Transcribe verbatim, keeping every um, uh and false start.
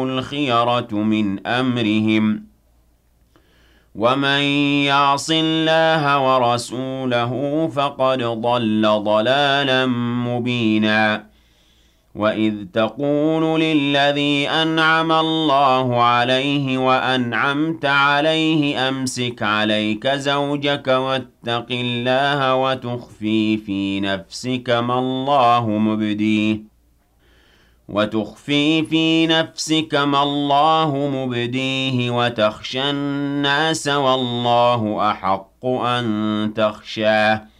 الخيرة من أمرهم ومن يعص الله ورسوله فقد ضل ضلالا مبينا وإذ تقول للذي أنعم الله عليه وأنعمت عليه أمسك عليك زوجك واتق الله وتخفي في نفسك ما الله مبديه وتخفي في نفسك ما الله مبديه وتخشى الناس والله أحق أن تخشاه